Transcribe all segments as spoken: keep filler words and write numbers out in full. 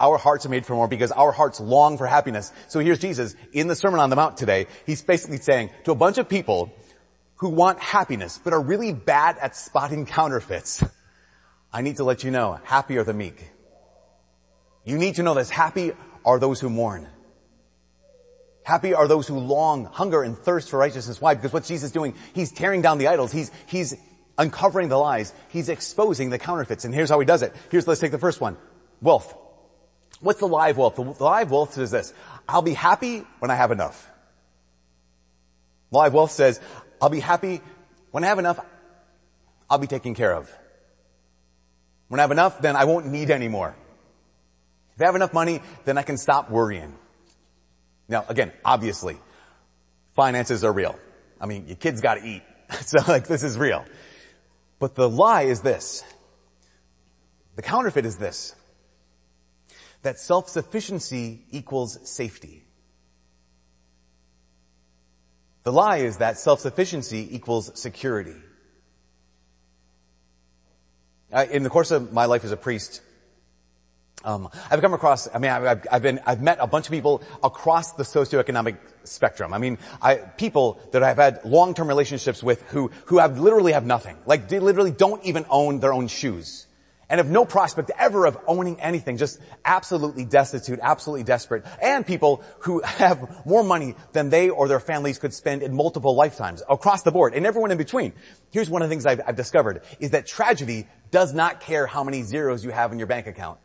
our hearts are made for more because our hearts long for happiness. So here's Jesus in the Sermon on the Mount today. He's basically saying to a bunch of people who want happiness but are really bad at spotting counterfeits, I need to let you know, happy are the meek. You need to know this. Happy are those who mourn. Happy are those who long, hunger, and thirst for righteousness. Why? Because what's Jesus doing? He's tearing down the idols. He's, he's uncovering the lies. He's exposing the counterfeits. And here's how he does it. Here's, let's take the first one. Wealth. What's the lie of wealth? The lie of wealth says this. I'll be happy when I have enough. The lie of wealth says, I'll be happy when I have enough. I'll be taken care of. When I have enough, then I won't need any more. If I have enough money, then I can stop worrying. Now, again, obviously, finances are real. I mean, your kids gotta eat. So like, this is real. But the lie is this. The counterfeit is this. That self-sufficiency equals safety. The lie is that self-sufficiency equals security. I, in the course of my life as a priest, Um, I've come across, I mean, I've, I've been, I've met a bunch of people across the socioeconomic spectrum. I mean, I, people that I've had long-term relationships with who, who have literally have nothing. Like, they literally don't even own their own shoes. And have no prospect ever of owning anything, just absolutely destitute, absolutely desperate. And people who have more money than they or their families could spend in multiple lifetimes, across the board, and everyone in between. Here's one of the things I've, I've discovered, is that tragedy does not care how many zeros you have in your bank account.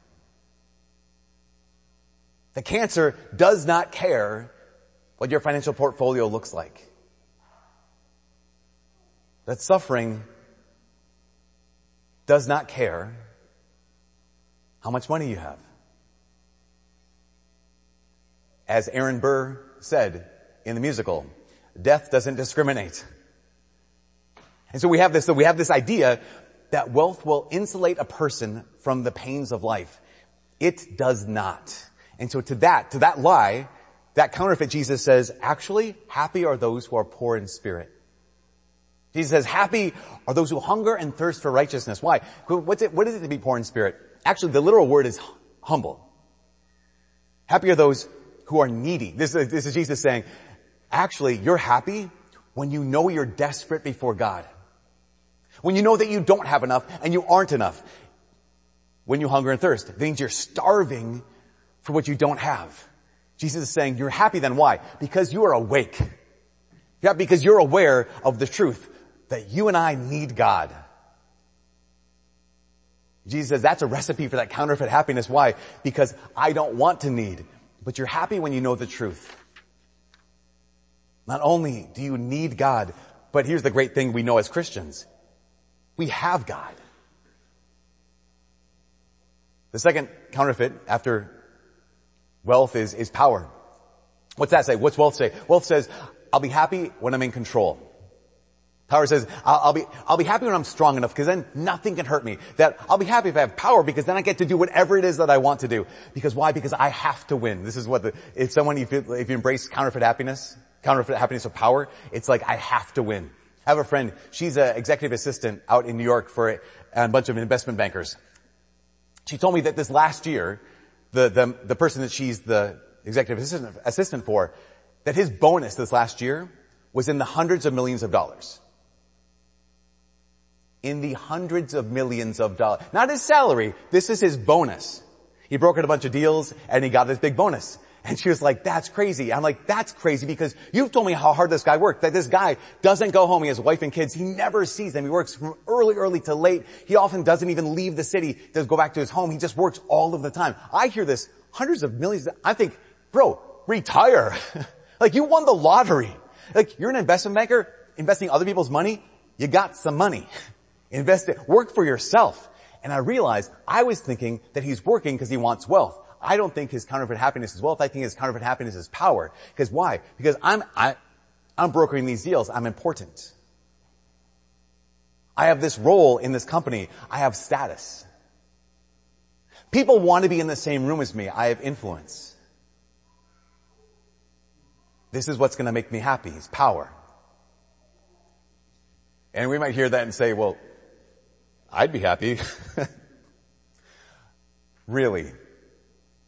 The cancer does not care what your financial portfolio looks like. That suffering does not care how much money you have. As Aaron Burr said in the musical, death doesn't discriminate. And so we have this, so we have this idea that wealth will insulate a person from the pains of life. It does not. And so to that, to that lie, that counterfeit, Jesus says, actually, happy are those who are poor in spirit. Jesus says, happy are those who hunger and thirst for righteousness. Why? What's it, what is it to be poor in spirit? Actually, the literal word is humble. Happy are those who are needy. This is, this is Jesus saying, actually, you're happy when you know you're desperate before God. When you know that you don't have enough and you aren't enough. When you hunger and thirst, it means you're starving for what you don't have. Jesus is saying, you're happy then. Why? Because you are awake. Yeah, because you're aware of the truth that you and I need God. Jesus says that's a recipe for that counterfeit happiness. Why? Because I don't want to need. But you're happy when you know the truth. Not only do you need God, but here's the great thing we know as Christians. We have God. The second counterfeit after wealth is, is power. What's that say? What's wealth say? Wealth says, I'll be happy when I'm in control. Power says, I'll, I'll be, I'll be happy when I'm strong enough because then nothing can hurt me. That I'll be happy if I have power because then I get to do whatever it is that I want to do. Because why? Because I have to win. This is what the, if someone, if you, if you embrace counterfeit happiness, counterfeit happiness of power, it's like I have to win. I have a friend, she's an executive assistant out in New York for a, a bunch of investment bankers. She told me that this last year, the, the, the person that she's the executive assistant, assistant for, that his bonus this last year was in the hundreds of millions of dollars. In the hundreds of millions of dollars. Not his salary. This is his bonus. He brokered a bunch of deals and he got this big bonus. And she was like, that's crazy. I'm like, that's crazy because you've told me how hard this guy worked. That this guy doesn't go home. He has a wife and kids. He never sees them. He works from early, early to late. He often doesn't even leave the city to go back to his home. He just works all of the time. I hear this, hundreds of millions. I think, bro, retire. Like you won the lottery. Like you're an investment banker investing other people's money. You got some money. Invest it. Work for yourself. And I realized I was thinking that he's working because he wants wealth. I don't think his counterfeit happiness is wealth. I think his counterfeit happiness is power. Because why? Because I'm, I, I'm brokering these deals. I'm important. I have this role in this company. I have status. People want to be in the same room as me. I have influence. This is what's going to make me happy. Is power. And we might hear that and say, well, I'd be happy. Really?